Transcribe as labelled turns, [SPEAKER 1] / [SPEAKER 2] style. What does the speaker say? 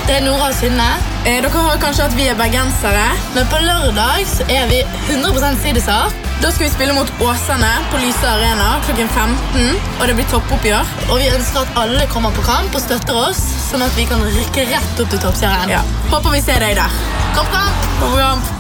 [SPEAKER 1] Det Nora og Synne.
[SPEAKER 2] Dere har kanskje at vi bergensere.
[SPEAKER 1] Men på lørdag så vi 100% sidesak.
[SPEAKER 2] Da skal vi spille mot Åsane på Lyse Arena klokken 15, og det blir toppoppgjør.
[SPEAKER 1] Og vi ønsker at alle kommer på kamp og støtter oss, sånn at vi kan rykke rett opp til toppserien.
[SPEAKER 2] Ja. Håper vi ser deg der.
[SPEAKER 1] Kamp!
[SPEAKER 2] Kamp!